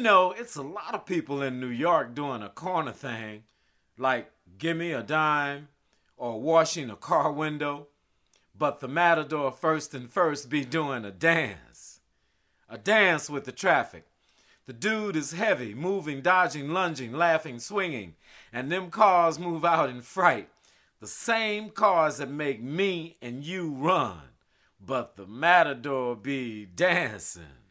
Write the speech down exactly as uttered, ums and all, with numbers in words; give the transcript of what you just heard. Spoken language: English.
know, it's a lot of people in New York doing a corner thing, like gimme a dime or washing a car window. But the matador first and first be doing a dance. A dance with the traffic. The dude is heavy, moving, dodging, lunging, laughing, swinging, and them cars move out in fright. The same cars that make me and you run, but the matador be dancing.